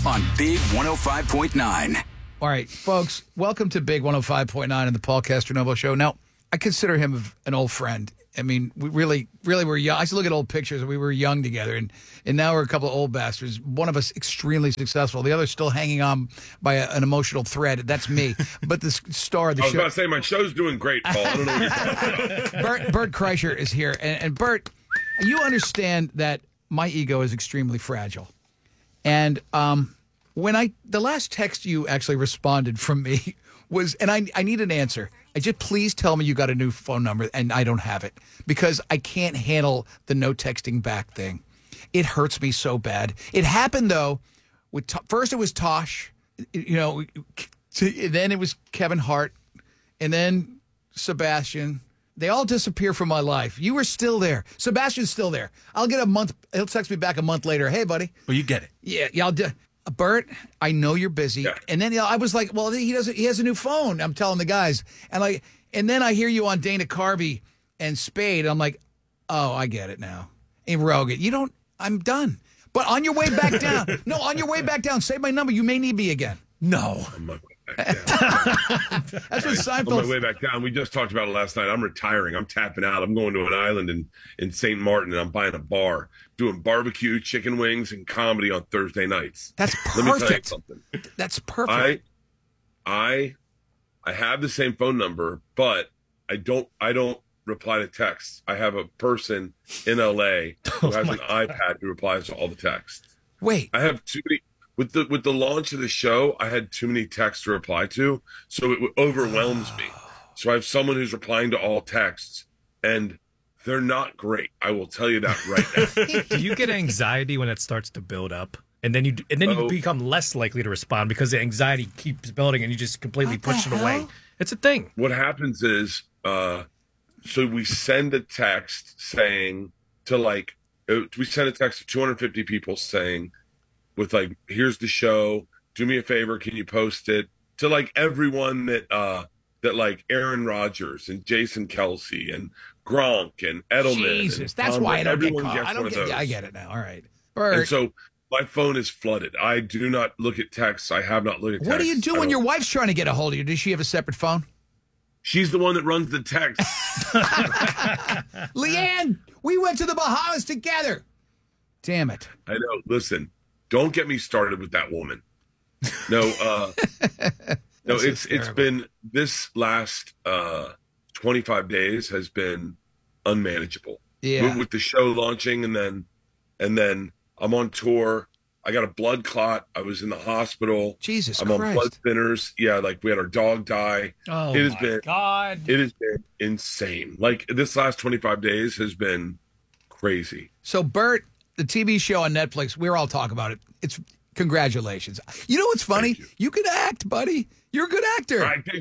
on Big 105.9. All right, folks, welcome to Big 105.9 and the Paul Castronovo Show. Now, I consider him an old friend. I mean, we really were young. I used to look at old pictures, and we were young together, and now we're a couple of old bastards. One of us extremely successful. The other still hanging on by an emotional thread. That's me. But the star of the show. I was about to say, my show's doing great, Paul. I don't know what you're talking about. Bert Kreischer is here. And Bert, you understand that my ego is extremely fragile. And when the last text you actually responded from me was, and I need an answer. I just please tell me you got a new phone number and I don't have it because I can't handle the no texting back thing. It hurts me so bad. It happened though. First it was Tosh, then it was Kevin Hart, and then Sebastian. They all disappear from my life. You were still there. Sebastian's still there. I'll get a month. He'll text me back a month later. Hey, buddy. Well, you get it. Yeah, I'll do. Bert, I know you're busy. Yeah. And then I was like, well, he has a new phone. I'm telling the guys. And then I hear you on Dana Carvey and Spade. I'm like, oh, I get it now. And Rogan, I'm done. But on your way back down, save my number. You may need me again. No. On my way back down. That's what Seinfeld. On my way back down. We just talked about it last night. I'm retiring. I'm tapping out. I'm going to an island in St. Martin, and I'm buying a bar, doing barbecue, chicken wings, and comedy on Thursday nights. That's perfect. Let me tell you something. That's perfect. I have the same phone number, but I don't reply to texts. I have a person in LA who has an iPad who replies to all the texts. Wait. I have too many. With the launch of the show, I had too many texts to reply to, so it overwhelms me. So I have someone who's replying to all texts, and they're not great. I will tell you that right now. Do you get anxiety when it starts to build up, and then you become less likely to respond because the anxiety keeps building, and you just completely push it away? It's a thing. What happens is, so we send a text saying we send a text to 250 people saying, with here's the show, do me a favor, can you post it? To everyone that Aaron Rodgers and Jason Kelsey and Gronk and Edelman. Jesus, that's why I don't get caught. I get it now. All right. Bert. And so my phone is flooded. I do not look at texts. I have not looked at texts. What do you do when your wife's trying to get a hold of you? Does she have a separate phone? She's the one that runs the text. Leanne, we went to the Bahamas together. Damn it. I know. Listen. Don't get me started with that woman. No, it's been this last 25 days has been unmanageable. Yeah. With the show launching and then I'm on tour. I got a blood clot. I was in the hospital. Jesus I'm Christ. on blood thinners. Yeah, we had our dog die. Oh, God. It has been insane. This last 25 days has been crazy. So, Bert, the TV show on Netflix, we're all talking about it. It's congratulations. You know what's funny? You can act, buddy. You're a good actor.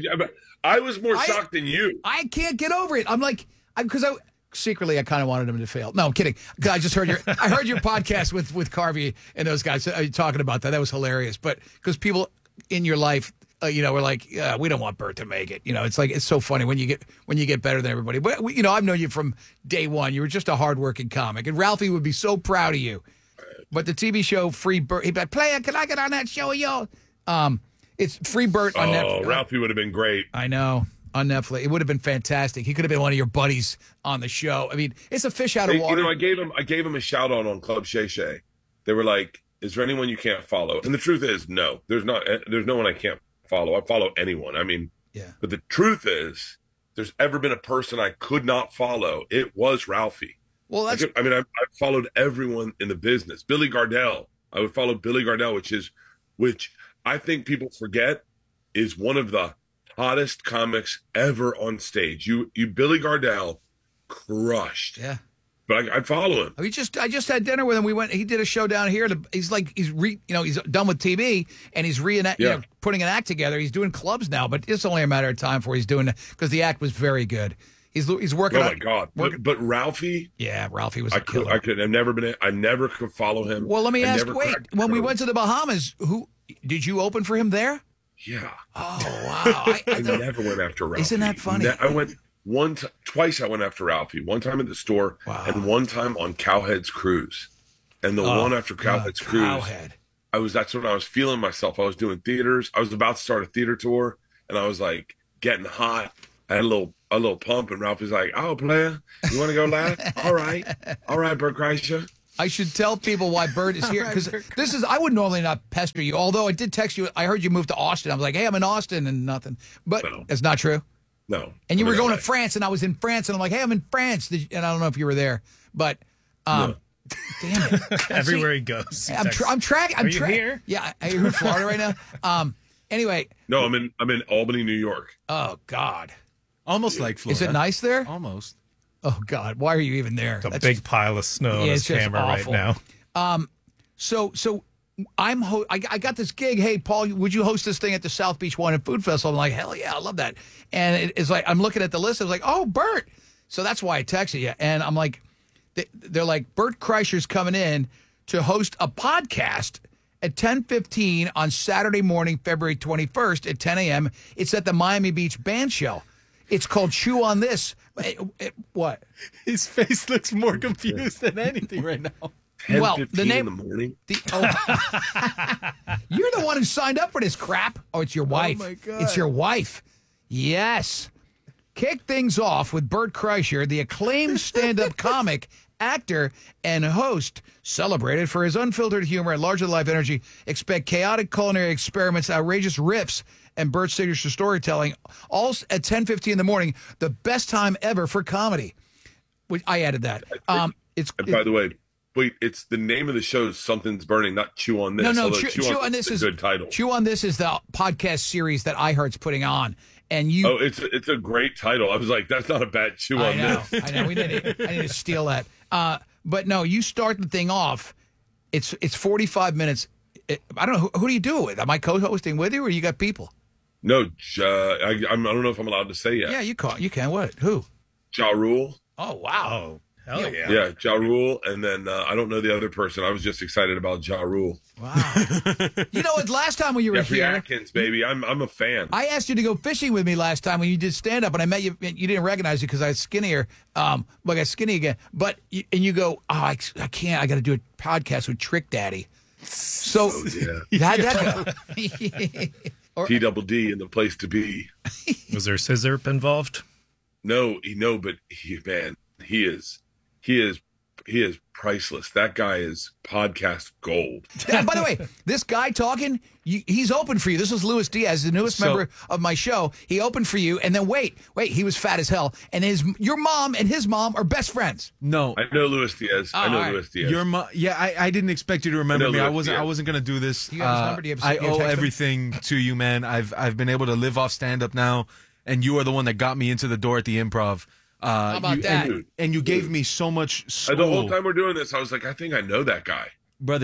I was more shocked than you. I can't get over it. I'm because secretly I kind of wanted him to fail. No, I'm kidding. I just heard your podcast with Carvey and those guys talking about that. That was hilarious. But because people in your life, we're like, we don't want Bert to make it. It's so funny when you get better than everybody. But I've known you from day one. You were just a hardworking comic, and Ralphie would be so proud of you. But the TV show Free Bert, he'd be like, "Player, can I get on that show, yo?" It's Free Bert on Netflix. Oh, Ralphie would have been great. I know, on Netflix. It would have been fantastic. He could have been one of your buddies on the show. I mean, it's a fish out of water. I gave him a shout out on Club Shay Shay. They were like, "Is there anyone you can't follow?" And the truth is, no. There's no one I can't follow. I follow anyone. I mean, yeah. But the truth is, there's ever been a person I could not follow, it was Ralphie. Well, I followed everyone in the business. Billy Gardell. I would follow Billy Gardell, which I think people forget is one of the hottest comics ever on stage. Billy Gardell crushed. Yeah. But I'd follow him. I just had dinner with him. He did a show down here. He's done with TV and he's putting an act together. He's doing clubs now, but it's only a matter of time before he's doing it because the act was very good. He's working. Oh my God! But Ralphie. Yeah, Ralphie was a killer. I never could follow him. Well, let me ask. Wait, when we went to the Bahamas, who did you open for him there? Yeah. Oh wow! I never went after Ralphie. Isn't that funny? I went twice. I went after Ralphie. One time at the store, and one time on Cowhead's cruise. And the one after Cowhead's cruise, that's when I was feeling myself. I was doing theaters. I was about to start a theater tour, and I was like getting hot. I had a little pump, and Ralph was like, "Oh, player, you want to go live? All right, Bert Kreischer." I should tell people why Bert is here, because I would normally not pester you, although I did text you. I heard you moved to Austin. I was like, hey, I'm in Austin, and nothing. But that's not true. No. And you were going to France, and I was in France, and I'm like, hey, I'm in France. And I don't know if you were there, but damn it. Everywhere he goes. I'm tracking. Are you here? Yeah, are you in Florida right now? Anyway. No, I'm in Albany, New York. Oh, God. Almost like Florida. Is it nice there? Almost. Oh, God. Why are you even there? It's a big pile of snow on his camera right now. So I got this gig. Hey, Paul, would you host this thing at the South Beach Wine and Food Festival? I'm like, hell yeah, I love that. And it's like, I'm looking at the list. I was like, oh, Bert. So that's why I texted you. And I'm like, they're like, Bert Kreischer's coming in to host a podcast at 10:15 on Saturday morning, February 21st at 10 a.m. It's at the Miami Beach Band Show. It's called Chew on This. What? His face looks more confused than anything right now. Well, the name in the morning. You're the one who signed up for this crap. Oh, it's your wife. Oh my God. It's your wife. Yes. Kick things off with Bert Kreischer, the acclaimed stand-up comic, actor, and host, celebrated for his unfiltered humor and larger-than-life energy. Expect chaotic culinary experiments, outrageous riffs, and Bert's signature storytelling, all at 10:15 in the morning, the best time ever for comedy. I added that. And by the way, wait, it's the name of the show is Something's Burning, not Chew on This. No, Chew on This is a good title. Chew on This is the podcast series that iHeart's putting on. And you, it's a great title. I was like, that's not a bad Chew on This. I know. I need to steal that. But no, you start the thing off. It's 45 minutes. I don't know who do you do it with? Am I co-hosting with you, or you got people? No, I don't know if I'm allowed to say yet. Yeah, you can. What? Who? Ja Rule. Oh, wow. Oh, hell yeah. Yeah, Ja Rule. And then I don't know the other person. I was just excited about Ja Rule. Wow. You know what? Last time when you were Jeffrey here. Atkins, baby. I'm a fan. I asked you to go fishing with me last time when you did stand-up, and I met you. You didn't recognize you because I was skinnier. I got skinny again. But, you go, I can't. I got to do a podcast with Trick Daddy. So, how'd that go? T-double-D in the place to be. Was there scissor involved? No, but he is priceless. That guy is podcast gold. Yeah, by the way, this guy talking, he's open for you. This is Luis Diaz, the newest member of my show. He opened for you, and then wait, he was fat as hell. And your mom and his mom are best friends. No, I know Luis Diaz. Luis Diaz. Your mom, I didn't expect you to remember me. I wasn't going to do this. Do you have his number? Do you have I owe everything to you, man. I've been able to live off stand up now, and you are the one that got me into the door at the Improv. How about that? And you gave me so much school. The whole time we're doing this, I was like, I think I know that guy. Brother,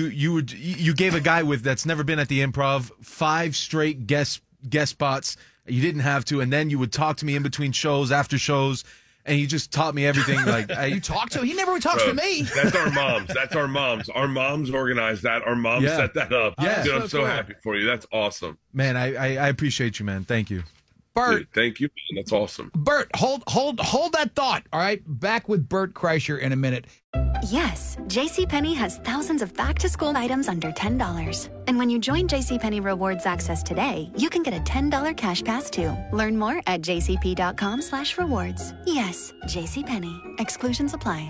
you gave a guy that's never been at the Improv 5 straight guest spots. You didn't have to, and then you would talk to me in between shows, after shows, and you just taught me everything. You talked to him? He never talks to me. That's our moms. Our moms organized that. Our moms set that up. Yeah. Dude, I'm so happy for you. That's awesome. Man, I appreciate you, man. Thank you. Bert, dude, thank you, man. That's awesome. Bert, hold that thought. All right, back with Bert Kreischer in a minute. Yes, JCPenney has thousands of back-to-school items under $10. And when you join JCPenney Rewards Access today, you can get a $10 cash pass too. Learn more at jcp.com/rewards. Yes, JCPenney. Exclusions apply.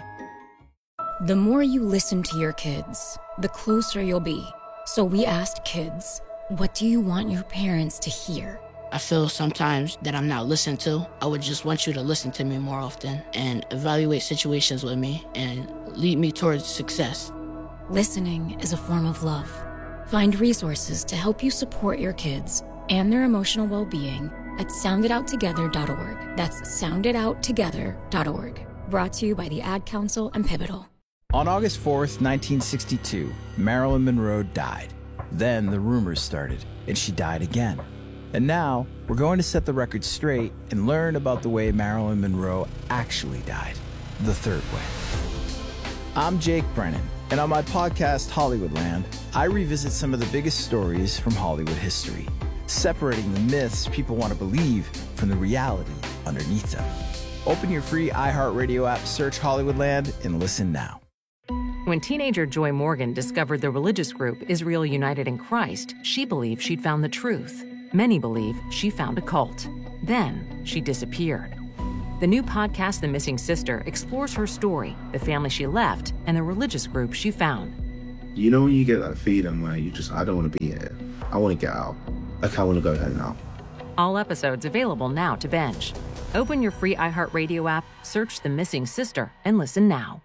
The more you listen to your kids, the closer you'll be. So we asked kids, what do you want your parents to hear? I feel sometimes that I'm not listened to. I would just want you to listen to me more often and evaluate situations with me and lead me towards success. Listening is a form of love. Find resources to help you support your kids and their emotional well-being at sounditouttogether.org. That's sounditouttogether.org. Brought to you by the Ad Council and Pivotal. On August 4th, 1962, Marilyn Monroe died. Then the rumors started, and she died again. And now, we're going to set the record straight and learn about the way Marilyn Monroe actually died, the third way. I'm Jake Brennan, and on my podcast, Hollywoodland, I revisit some of the biggest stories from Hollywood history, separating the myths people want to believe from the reality underneath them. Open your free iHeartRadio app, search Hollywoodland, and listen now. When teenager Joy Morgan discovered the religious group Israel United in Christ, she believed she'd found the truth. Many believe she found a cult. Then she disappeared. The new podcast, The Missing Sister, explores her story, the family she left, and the religious group she found. You know when you get that feeling where I don't want to be here. I want to get out. Like, I want to go there now. All episodes available now to binge. Open your free iHeartRadio app, search The Missing Sister, and listen now.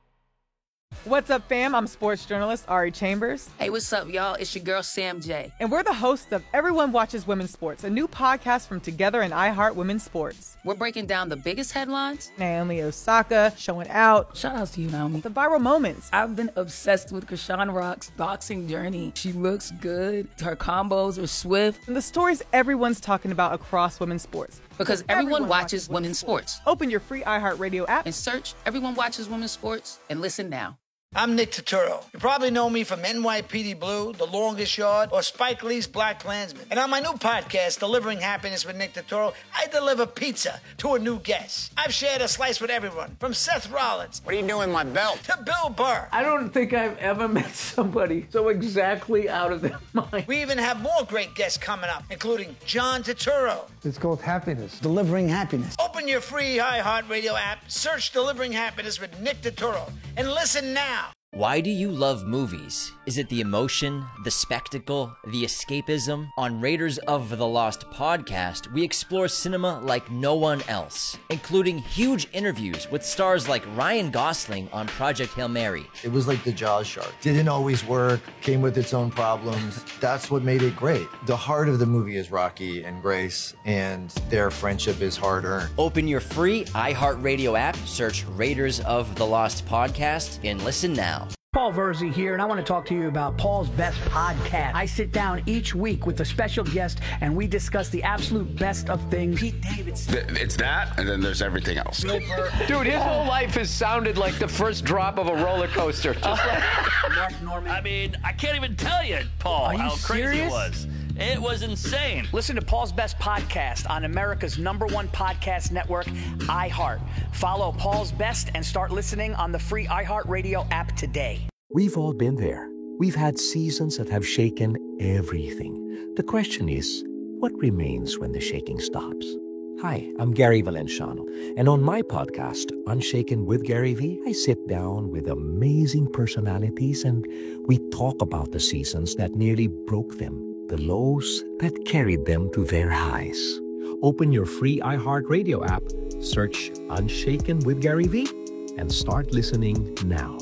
What's up, fam? I'm sports journalist Ari Chambers. Hey, what's up, y'all? It's your girl, Sam J. And we're the hosts of Everyone Watches Women's Sports, a new podcast from Together and iHeart Women's Sports. We're breaking down the biggest headlines. Naomi Osaka showing out. Shout out to you, Naomi. The viral moments. I've been obsessed with Krishan Rock's boxing journey. She looks good. Her combos are swift. And the stories everyone's talking about across women's sports. Because everyone watches women's sports. Open your free iHeartRadio app and search Everyone Watches Women's Sports and listen now. I'm Nick Turturro. You probably know me from NYPD Blue, The Longest Yard, or Spike Lee's BlacKkKlansman. And on my new podcast, Delivering Happiness with Nick Turturro, I deliver pizza to a new guest. I've shared a slice with everyone, from Seth Rollins. What are you doing with my belt? To Bill Burr. I don't think I've ever met somebody so exactly out of their mind. We even have more great guests coming up, including John Turturro. It's called Happiness. Delivering Happiness. Open your free iHeartRadio app, search Delivering Happiness with Nick Turturro, and listen now. Why do you love movies? Is it the emotion, the spectacle, the escapism? On Raiders of the Lost podcast, we explore cinema like no one else, including huge interviews with stars like Ryan Gosling on Project Hail Mary. It was like the Jaws shark. Didn't always work, came with its own problems. That's what made it great. The heart of the movie is Rocky and Grace, and their friendship is hard-earned. Open your free iHeartRadio app, search Raiders of the Lost podcast, and listen now. Paul Verzi here, and I want to talk to you about Paul's Best Podcast. I sit down each week with a special guest, and we discuss the absolute best of things. Pete Davidson. It's that, and then there's everything else. Dude, his whole life has sounded like the first drop of a roller coaster. Just like Mark Norman. I mean, I can't even tell you, Paul, how crazy it was. It was insane. Listen to Paul's Best Podcast on America's #1 podcast network, iHeart. Follow Paul's Best and start listening on the free iHeartRadio app today. We've all been there. We've had seasons that have shaken everything. The question is, what remains when the shaking stops? Hi, I'm Gary Valenciano, and on my podcast, Unshaken with Gary V, I sit down with amazing personalities and we talk about the seasons that nearly broke them, the lows that carried them to their highs. Open your free iHeartRadio app, search Unshaken with Gary V, and start listening now.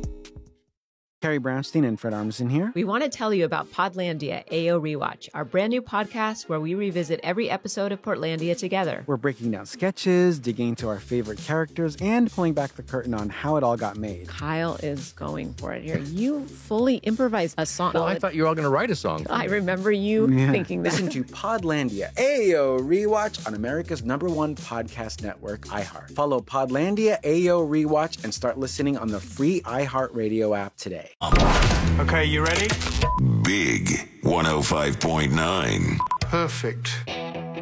Carrie Brownstein and Fred Armisen here. We want to tell you about Podlandia AO Rewatch, our brand new podcast where we revisit every episode of Portlandia together. We're breaking down sketches, digging into our favorite characters, and pulling back the curtain on how it all got made. Kyle is going for it here. You fully improvised a song. Well, I thought you were all going to write a song. I remember you thinking that. Listen to Podlandia AO Rewatch on America's #1 podcast network, iHeart. Follow Podlandia AO Rewatch and start listening on the free iHeartRadio app today. Okay, you ready? Big 105.9. Perfect.